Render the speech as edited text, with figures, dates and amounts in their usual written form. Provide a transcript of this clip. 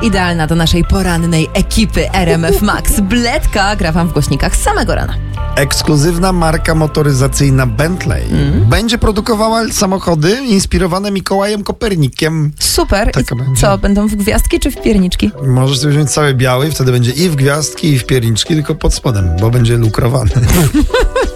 idealna do naszej porannej ekipy RMF Max. Bledka gra wam w głośnikach z samego rana. Ekskluzywna marka motoryzacyjna Bentley będzie produkowała samochody inspirowane Mikołajem Kopernikiem. Super. Taka I będzie. co, będą w gwiazdki czy w pierniczki? Możesz sobie wziąć cały biały i wtedy będzie i w gwiazdki, i w pierniczki, tylko pod spodem, bo będzie lukrowany.